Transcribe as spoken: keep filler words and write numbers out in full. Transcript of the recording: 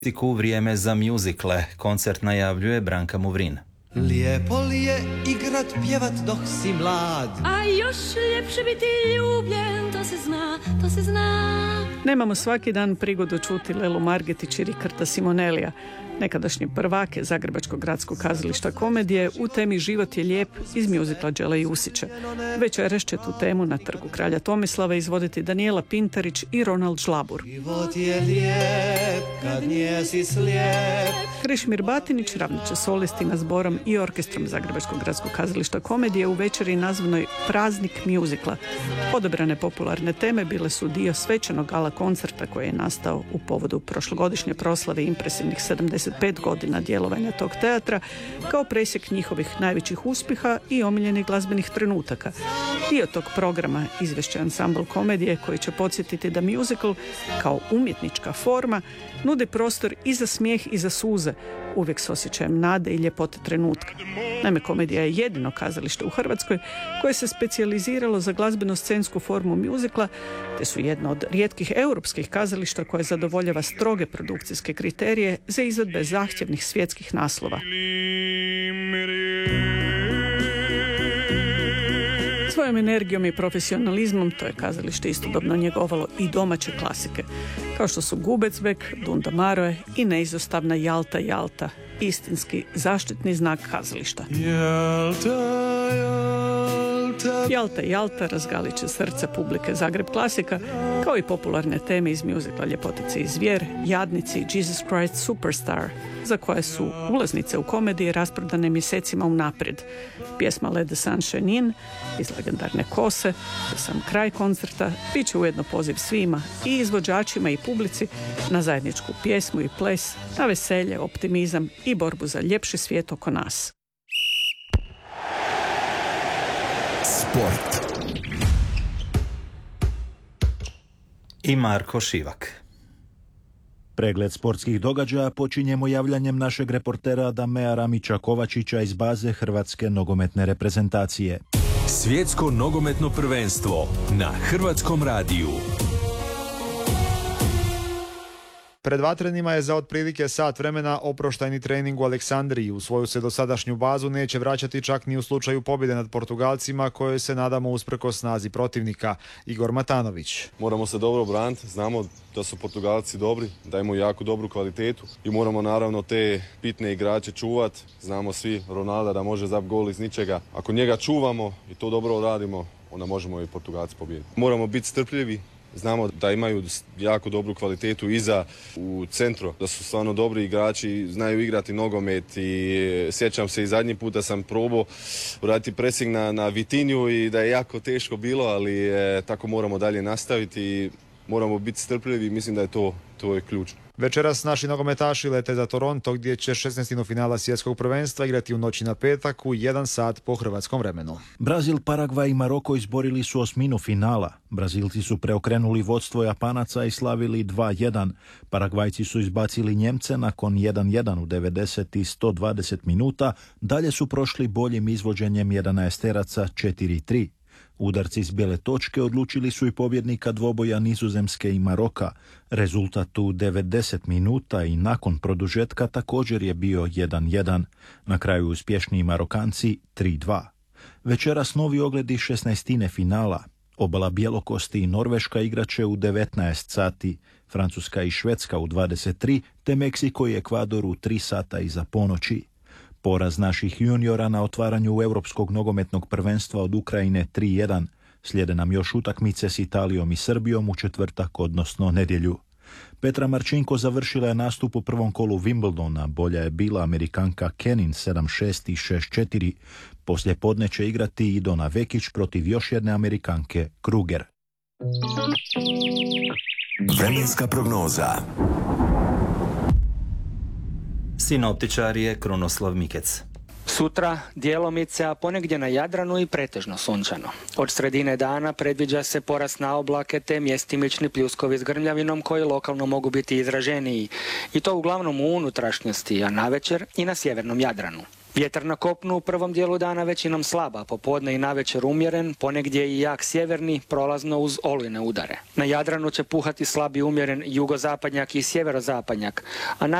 Vrijeme za mjuzikle. Koncert najavljuje Branka Muvrin. Lijepo li je igrat, pjevat dok si mlad, a još ljepše biti ljubljen, to se zna, to se zna. Nemamo svaki dan prigodu čuti Lelu Margetić i Riccarda Simonellija, nekadašnji prvake Zagrebačkog gradskog kazališta komedije u temi Život je lijep iz mjuzikla Đela Jusića. Večeras će tu temu na Trgu kralja Tomislava izvoditi Danijela Pintarić i Ronald Žlabur. Život je lijep kad njesi slijep. Krešimir Batinić ravnat će solistima, zborom i orkestrom Zagrebačkog gradskog kazališta komedije u večeri nazvanoj Praznik mjuzikla. Odabrane popularne teme bile su dio svečanog gala koncerta koji je nastao u povodu prošlogodišnje proslave impresivnih sedamdeset pet godina djelovanja tog teatra, kao presjek njihovih najvećih uspjeha i omiljenih glazbenih trenutaka. Dio tog programa izvješće ansambl komedije koji će podsjetiti da musical kao umjetnička forma nudi prostor i za smijeh i za suze, uvijek s osjećajem nade i ljepote trenutka. Naime, komedija je jedino kazalište u Hrvatskoj koje se specijaliziralo za glazbeno-scensku formu mjuzikla, te su jedno od rijetkih europskih kazališta koje zadovoljava stroge produkcijske kriterije za izvedbe zahtjevnih svjetskih naslova. Svojom energijom i profesionalizmom to je kazalište istodobno njegovalo i domaće klasike, kao što su Gubecbek, Dunda Maroe i neizostavna Jalta, Jalta, istinski zaštitni znak kazališta. Jalta, Jalta, Jalta, Jalta razgalit će srce publike Zagreb klasika, kao i popularne teme iz mjuzikla Ljepotice i zvijer, Jadnici i Jesus Christ Superstar, za koje su ulaznice u komediji rasprodane mjesecima unaprijed. Pjesma Let the Sunshine In iz legendarne Kose, za sam kraj koncerta, bit će ujedno poziv svima, i izvođačima i publici, na zajedničku pjesmu i ples, na veselje, optimizam i borbu za ljepši svijet oko nas. Sport. I Marko Šivak. Pregled sportskih događaja počinjemo javljanjem našeg reportera Adamea Ramića Kovačića iz baze Hrvatske nogometne reprezentacije. Svjetsko nogometno prvenstvo na Hrvatskom radiju. Pred vatrenima je za otprilike sat vremena oproštajni trening u Aleksandriji. U svoju se dosadašnju bazu neće vraćati čak ni u slučaju pobjede nad Portugalcima, koje se nadamo usprkos snazi protivnika. Igor Matanović. Moramo se dobro braniti, znamo da su Portugalci dobri, da imaju jako dobru kvalitetu i moramo naravno te bitne igrače čuvati. Znamo svi Ronalda da može zap gol iz ničega. Ako njega čuvamo i to dobro radimo, onda možemo i Portugalci pobijediti. Moramo biti strpljivi. Znamo da imaju jako dobru kvalitetu iza u centru, da su stvarno dobri igrači, znaju igrati nogomet i sjećam se i zadnji puta sam probao uraditi pressing na, na Vitinju i da je jako teško bilo, ali e, tako moramo dalje nastaviti i moramo biti strpljivi i mislim da je to, to je ključno. Večeras naši nogometaši lete za Toronto, gdje će šesnaestinu finala svjetskog prvenstva igrati u noći na petak u jedan sat po hrvatskom vremenu. Brazil, Paragvaj i Maroko izborili su osminu finala. Brazilci su preokrenuli vodstvo Japanaca i slavili dva jedan. Paragvajci su izbacili Njemce nakon jedan jedan u devedeset i sto dvadeset minuta. Dalje su prošli boljim izvođenjem jedanaesteraca četiri tri. Udarci s bijele točke odlučili su i pobjednika dvoboja Nizozemske i Maroka. Rezultat u devedeset minuta i nakon produžetka također je bio jedan jedan. Na kraju uspješniji Marokanci tri dva. Večeras novi ogledi šesnaestine finala. Obala Bjelokosti i Norveška igraće u devetnaest sati, Francuska i Švedska u dvadeset tri, te Meksiko i Ekvador u tri sata iza ponoći. Poraz naših juniora na otvaranju Europskog nogometnog prvenstva od Ukrajine tri jedan. Slijede nam još utakmice s Italijom i Srbijom u četvrtak, odnosno nedjelju. Petra Marčinko završila je nastup u prvom kolu Wimbledona, bolja je bila Amerikanka Kenin sedam šest i šest četiri. Poslije podne će igrati i Dona Vekić protiv još jedne Amerikanke Kruger. Vremenska prognoza. Sinoptičar je Krunoslav Mikec. Sutra djelomice, a ponegdje na Jadranu i pretežno sunčano. Od sredine dana predviđa se porast na oblake te mjestimični pljuskovi s grmljavinom koji lokalno mogu biti izraženiji. I to uglavnom u unutrašnjosti, a navečer i na sjevernom Jadranu. Vjetar na kopnu u prvom dijelu dana većinom slaba, popodne i navečer umjeren, ponegdje i jak sjeverni, prolazno uz olujne udare. Na Jadranu će puhati slabi umjeren jugozapadnjak i sjeverozapadnjak, a